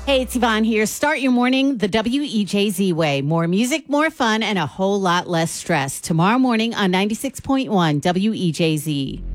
Hey, it's Yvonne here. Start your morning the WEJZ way. More music, more fun, and a whole lot less stress. Tomorrow morning on 96.1 WEJZ.